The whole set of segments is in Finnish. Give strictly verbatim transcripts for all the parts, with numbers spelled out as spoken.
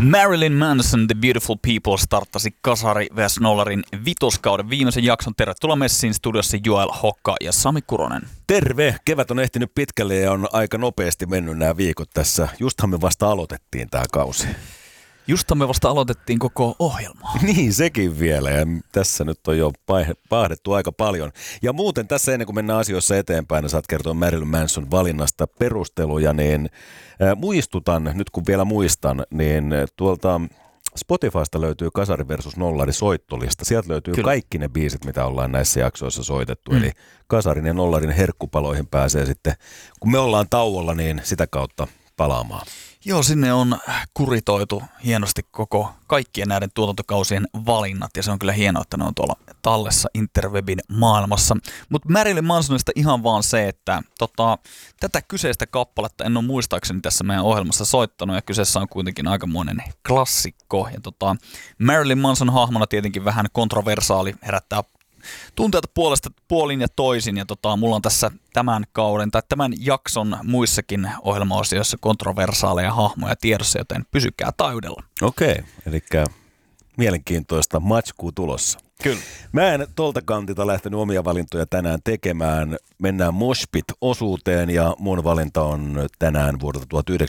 Marilyn Manson, The Beautiful People starttasi Kasari versus. Nollarin vitoskauden viimeisen jakson. Tervetuloa messiin studiossa Joel Hokka ja Sami Kuronen. Terve! Kevät on ehtinyt pitkälle ja on aika nopeasti mennyt nämä viikot tässä. Justhan me vasta aloitettiin tämä kausi. Justhan me vasta aloitettiin koko ohjelmaa. Niin, sekin vielä. Ja tässä nyt on jo paahdettu aika paljon. Ja muuten tässä ennen kuin mennään asioissa eteenpäin ja saat kertoa Marilyn Manson valinnasta perusteluja, niin äh, muistutan, nyt kun vielä muistan, niin tuolta Spotifysta löytyy Kasari versus. Nollari soittolista. Sieltä löytyy Kyllä. kaikki ne biisit, mitä ollaan näissä jaksoissa soitettu. Mm. Eli Kasarin ja Nollarin herkkupaloihin pääsee sitten, kun me ollaan tauolla, niin sitä kautta palaamaan. Joo, sinne on kuritoitu hienosti koko kaikkien näiden tuotantokausien valinnat, ja se on kyllä hienoa, että ne on tuolla tallessa interwebin maailmassa. Mutta Marilyn Mansonista ihan vaan se, että tota, tätä kyseistä kappaletta en ole muistaakseni tässä meidän ohjelmassa soittanut, ja kyseessä on kuitenkin aikamoinen klassikko. Ja tota, Marilyn Manson hahmona tietenkin vähän kontroversaali, herättää tunteita puolesta puolin ja toisin, ja tota, mulla on tässä tämän kauden tai tämän jakson muissakin ohjelmaosioissa kontroversaaleja hahmoja tiedossa, joten pysykää taudella. Okei, eli mielenkiintoista matskua tulossa. Kyllä. Mä en tolta kantilta lähtenyt omia valintoja tänään tekemään. Mennään Moshpit-osuuteen ja mun valinta on tänään vuodelta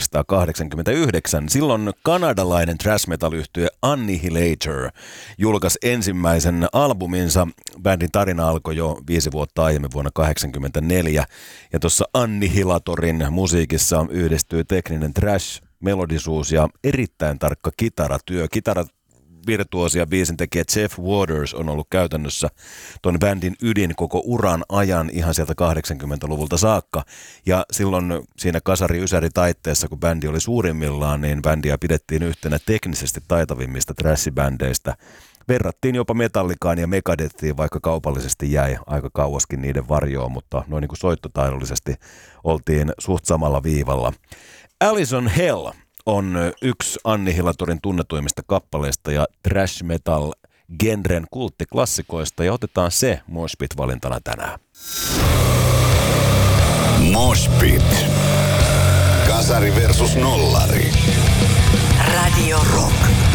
tuhatyhdeksänsataakahdeksankymmentäyhdeksän. Silloin kanadalainen thrash metal-yhtye Annihilator julkaisi ensimmäisen albuminsa. Bändin tarina alkoi jo viisi vuotta aiemmin vuonna tuhatyhdeksänsataakahdeksankymmentäneljä. Ja tuossa Annihilatorin musiikissa yhdistyy tekninen thrash, melodisuus ja erittäin tarkka kitaratyö. Kitarat virtuosi ja biisintekijä Jeff Waters on ollut käytännössä tuon bändin ydin koko uran ajan ihan sieltä kahdeksankymmentäluvulta saakka. Ja silloin siinä kasari-ysäri taitteessa, kun bändi oli suurimmillaan, niin bändiä pidettiin yhtenä teknisesti taitavimmista thrashibändeistä. Verrattiin jopa Metallicaan ja Megadethiin, vaikka kaupallisesti jäi aika kauaskin niiden varjoon, mutta noin niin kuin soittotaidollisesti oltiin suht samalla viivalla. Alice on Hell on yksi Annihilatorin tunnetuimmista kappaleista ja thrash metal genren kulttiklassikoista, ja otetaan se Moshpit-valintana tänään. Moshpit. Kasari versus. Nollari. Radio Rock.